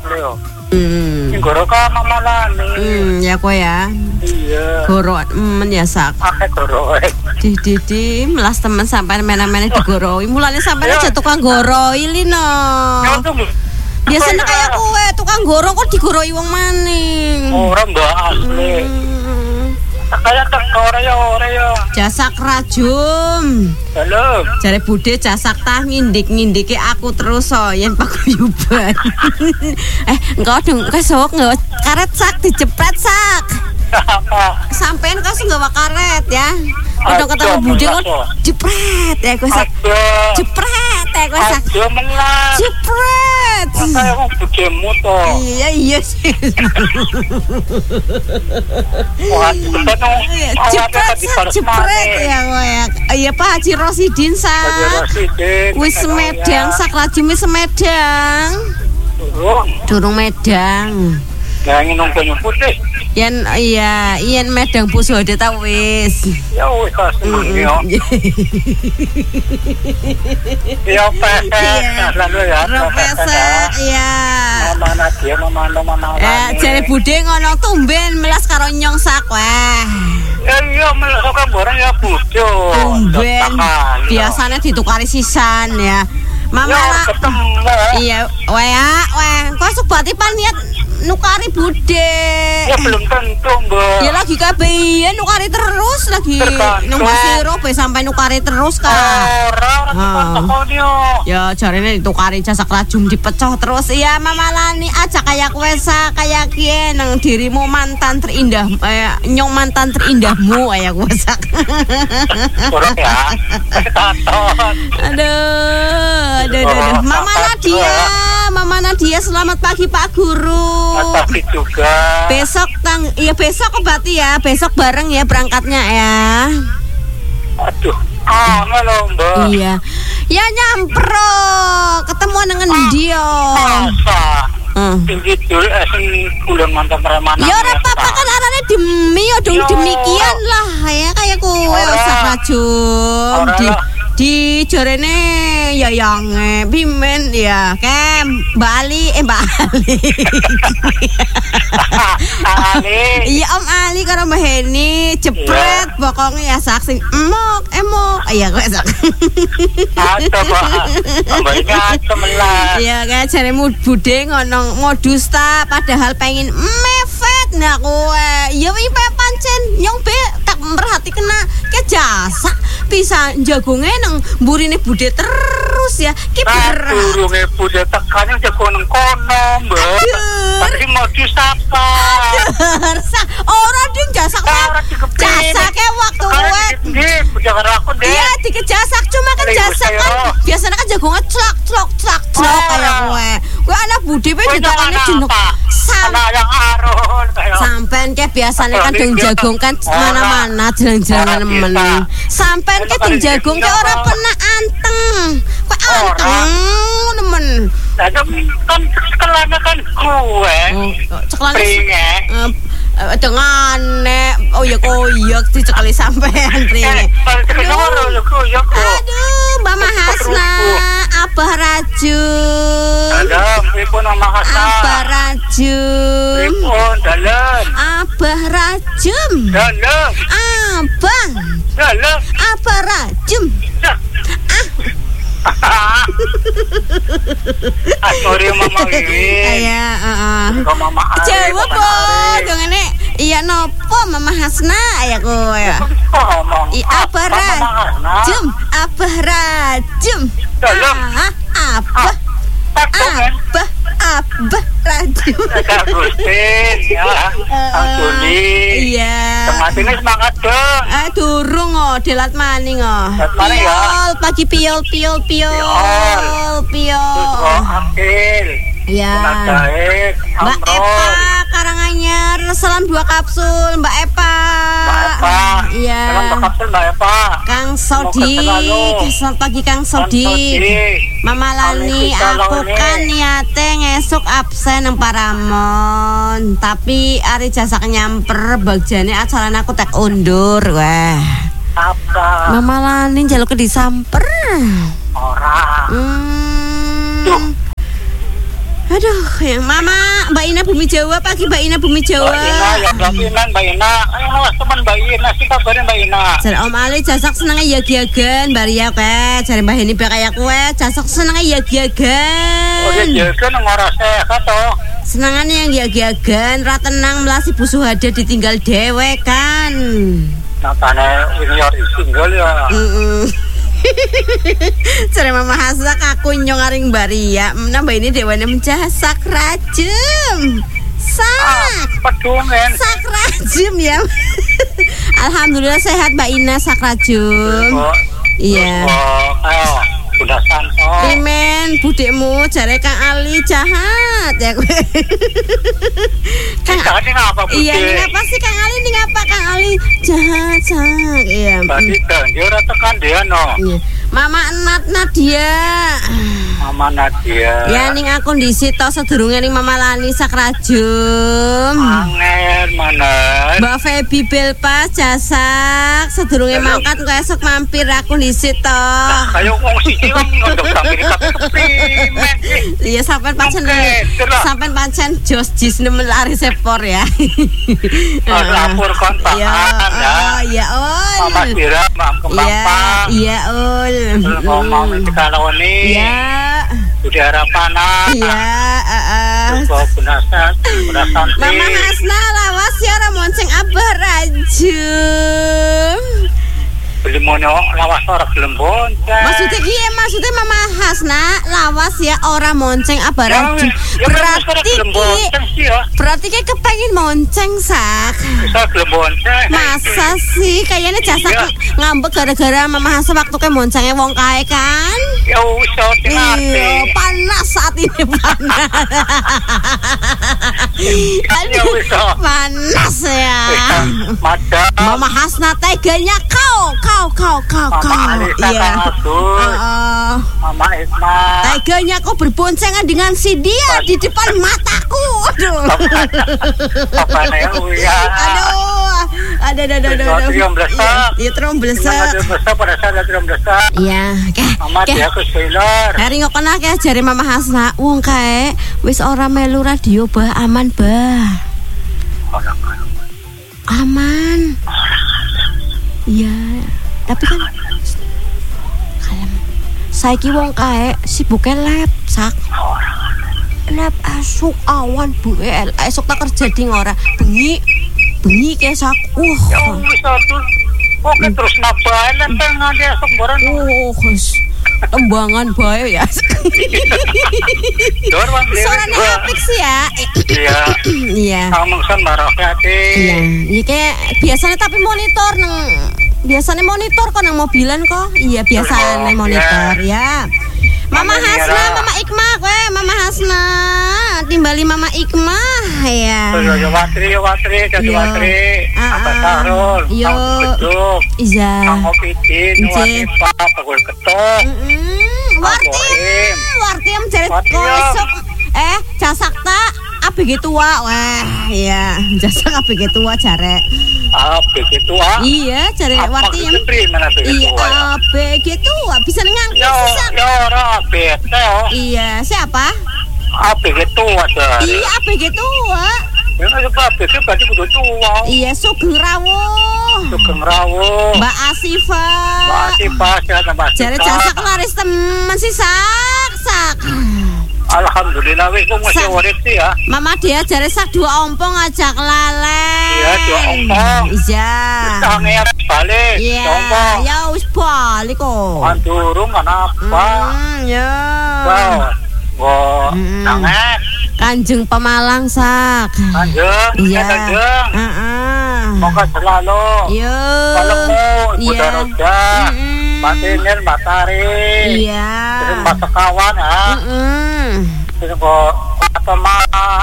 asli yo. Goro ka mamalane. Ya kowe ya. Iya. Goro men ya sak. Akeh goro. Di melas temen sampai mena-mena digoroi. Mulane sampai aja tukang goroi lino. Biasanya kayak kowe tukang goro kok digoroi wong maning. Ora mbak asli. Kayak ora ya. Jasak rajum. Halo. Jare Bude jasak tah ngindik-ngindiki aku terus yen paguyuban. Engko dong kesok nggak karet sak dijepret sak. Sampean kok nggawa karet ya. Udah ketemu Bude kok jepret ya kok sak. Jepret ya kok sak. Jepret. Saya mau budemu to. Iya sih. Wah, jepret ya koyak. Iya Pak Haji Rosidin sak. Wis Medang sak rajum wis Medang. Durung Medang. Ya nginung putih. Yen Medang Pusode ta wis. Ya wis yo. Ya pesek lalu ya. Pesek ya. Mama. Jare Bude ngono tumben melas karo nyong sak wah. Iya melas karo barang ya Bude. Tumben. Biasanya ditukari sisan ya. Mama iya, wah, kok sebati pan niat nukari Bude. Ya belum tentu, Mbak. Ya lagi kabeh nukari terus lagi. Nang Basiro be sampai nukari terus kan. Ya jarene ditukari jasak rajum dipecah terus. Iya Mama Lani aja kayak kowe kayak kiye nang dirimu mantan terindah nyong mantan terindahmu kayak kowe sak. Ora ya. Aduh. Mama Nadia, selamat pagi Pak Guru. Selamat pagi juga. Besok berarti ya, besok bareng ya berangkatnya ya. Aduh, halo Mbak. Iya. Ya nyamper ketemuan dengan dia. Tinggi dulu bulan mantap remana. Ya ora apa-apa kan arane demikian lah ya kayak kowe sak rajum di jorene ya yange bimen ya kem Bali. Iya Om Ali karo Mbak Heni jepret pokoknya ya saksi emok iya kowe sak. Iya kayak jare Bude ngono modus ta padahal pengen mepet nah kowe ya iki pancen nyong be tak merhati kena ke jasa bisa jagonge nang mburine Bude terus ya ki berat. Durunge Bude tekane jago nang kono, Mbak. Tapi modus apa? Ora ding jasak jasake waktu kowe. Iya dikejasak cuma kan jasak kan biasanya kan jagonge clok kayak kowe. Kowe anak Bude pe ditakane jeneng sampean ke biasanya kan dong jagung kan mana-mana jelang-jelangan nemen. Sampean ke dong jagung ke ora pernah anteng. Kok anteng nemen. Lah kan cekelane kan kowe. Cekelane dengan koyok dicekali sampean pringe. Aduh, Mama Hasna, Abah Rajum. Dalam, pripun Mama Hasna? Abah Rajum. Pripun dalam? Abah Rajum. Dalam. Abah. Dalam. Abah Rajum. Sorry Mama Wiwi. Iya, Mama Ari. Jawab dong ini. Iya nopo Mama Hasna ya kowe. Abah Rajum. Abah Rajum. Agustin ya. Antoni. Iya. Tematine semangat dong. Durung delat maning pagi piol. Akil. Ya. Mbak Epa Karanganyar salam 2 kapsul Mbak Epa. Iya. Salam 2 kapsul Mbak Epa. Kang Sodi, selamat pagi Kang Sodi. Mama Lani, aku kan niate ngesuk absen nang Paramon, tapi ari jasak nyamper bagjane acara aku tek undur wah. Apa? Mama Lani njaluk disamper. Ora. Aduh, ya Mama, Mbak Ina Bumi Jawa, pagi Mbak Ina Bumi Jawa. Mbak Ina, ya Mbak Ina. Ayo awas teman Mbak Ina, sih kabarnya Mbak Ina. Jare Om Ali jasak senenge yagi-yagen, Baria kowe. Jare Mbah Heni bae kaya kowe, jasak senenge yagi-yagen. Oh, ya kan ora sehat toh. Senengane yang yagi-yagen, ra tenang melasi Bu Suhada ditinggal dhewe kan. Natane senior single ya. Jare Mama Hasak aku nyong aring Baria. Nambah ini dewane menjasak rajem. Sak Pedungen. Sak rajem ya. Alhamdulillah sehat Mbak Ina sak rajem. Iya. Ayo, sudah santo. Imen budekmu jare Kang Ali jahat ya kowe. Kang Ali ngapa budek? Iya, ini apa sih Kang Ali? Ini ngapa Kang Ali jahat sak? Iya. Tadi kan dia ora tekan dia no. Iya. Mama Nadia. Mama Nadia. Ya ning akun disito sedurunge ning Mama Lani sak rajem. Angel mana? Mbak Feby Belpas jasak sedurunge mangkat kok esuk mampir aku disito. Kayak wong siji wong ndok sampir keprimen. Iya sampean pancen Jos Jis nemen lari sepor ya. Lapor kontak ya. Oh ya ul. Mama Dira, Mam Kembang Pang. Iya ul. Ngomong dikaloni. Iya. Udara panas. Iya, Kok benasan. Mama Hasna lawas ya ora monceng abah rajem. Beli mono lawas ora gelem bonceng. Maksudnya iya, maksudnya Mama Hasna lawas ya ora monceng abah rajem. Berarti kayak kepengen monceng sak. Bisa gelem bonceng. Masa sih kayaknya jasa ngambek gara-gara Mama Hasna waktu ke moncengnya wong kae kan? Ya wis iya, panas saat ini panas. Aduh, panas ya. Mama Hasna teganya kau. Iya. Mama Isma. Teganya kau berboncengan dengan si dia di depan mataku. Aduh. Aduh. Iya, tromblesak. Iya, Mama dia ke spoiler. Hari ngokona ke jare Mama Hasna, wong kae wis ora melu radio bah, aman bah. Aman. Iya, tapi kan kalem. Saiki wong kae sibuke lab sak. Lab asuk awan bu esok tak kerja ding ora bengi ke sak. Ya wis oke terus nabae nenteng ade esok boran. Gus. Tembangan bae ya. Suaranya apik sih ya. Iya. Iya. Ngomongsan barokati. Iya. Iya kayak biasanya tapi monitor biasanya monitor kok nang mobilan kok. Iya biasanya monitor ya. Mama Hasna, Mama Ikmah kowe, Mama Hasna. Timbali Mama Ikmah ya. Yo watri. Apa Sarul? Yo. Iya. Ngopi Pak Pagul Ketok. Warti yang jare kosok. Jasak tak ABG tua. Wah, iya. Jasak ABG tua jare. ABG tua? Iya, jare Warti yang. Iya, ABG tua bisa ngangkut sih. Ya ora ABG. Iya, siapa? ABG tua jare. Iya, ABG tua. Ya ABG berarti kudu tua. Iya, Sugeng Rawuh. Mbak Asifah jare jasak laris temen sih sak. Alhamdulillah wis kok masih urip sih ya. Mama dia jare sak 2 ompong ajak lale. Iya 2 ompong. Iya. Tange balik. Iya. Ya wis balik kok. Durung kenapa? Ya. Wow. Tange. Kanjeng Pemalang sak. Kanjeng. Iya. Kanjeng. Moga selalu. Iya. Kalemu, Bunda Roja. Matinir Matari. Iya. Terus masa kawan ha. Terus kok Ma.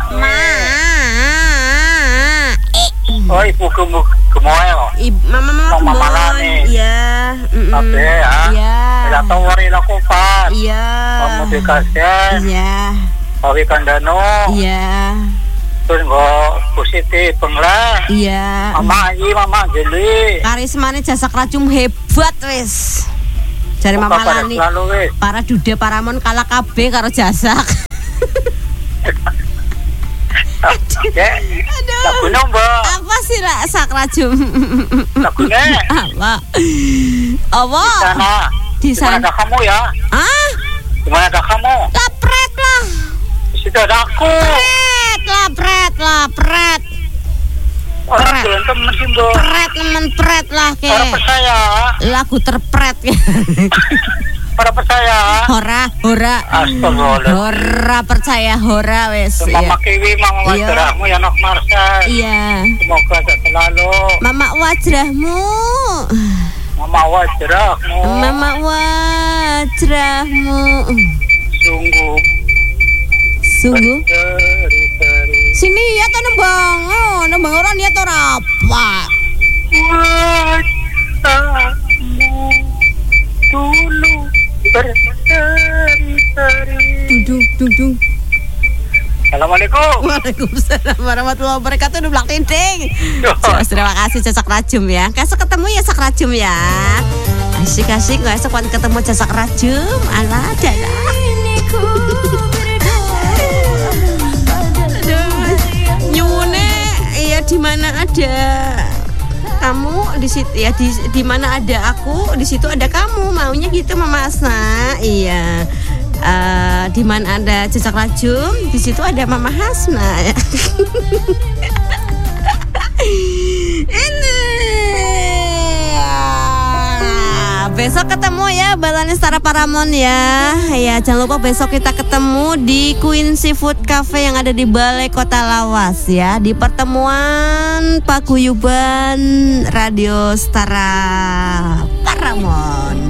Oh ibu gemoy kok. Mama gemoy. Iya. Oke ya. Iya. Ya tawari laku pas. Iya. Pemudikasya. Iya. Pawi Kandano. Iya. Terus kok positif penglah. Iya. Mama Jeli. Karismane jasak racum hebat wis. Jare Mama Lani. Para duda paramon kalah kabeh karo jasak. Aduh. Lagunya mbak. Apa sih lah Sakrajum? Lagunya. Apa? Apa? Di sana. Di mana ada kamu ya? Ah? Di mana ada kamu? Lapret lah. Di situ ada aku. Pret. Orang temen sih mbak. Pret lah ke. Orang percaya. Lagu terpret ya. Orang percaya. Hora. Astagfirullah. Hora percaya hora wes. Mama Kiwi, Mama Wajrahmu ya Nok Marsha. Iya. Semoga sehat selalu. Mama Wajrahmu. Mama Wajrahmu. Sungguh. Seri. Sini ya to nembang ora niat ora apa. Wajahmu dulu berseri-seri. Dung. Assalamualaikum. Waalaikumsalam warahmatullahi wabarakatuh. Udah belak tinting. Terima kasih Casak Rajum ya. Besok ketemu ya Casak Rajum ya. Asik-asik gak esok ketemu Casak Rajum. Alah dadah. Nyune ya di mana ada kamu di situ ya di mana ada aku di situ ada kamu, maunya gitu Mama Asna. Iya. Di mana ada Casak Rajum di situ ada Mama Hasna. Ini besok ketemu ya Balani Stara Paramon ya. Ya jangan lupa besok kita ketemu di Queen Seafood Cafe yang ada di Balai Kota Lawas ya, di pertemuan paguyuban Radio Stara Paramon.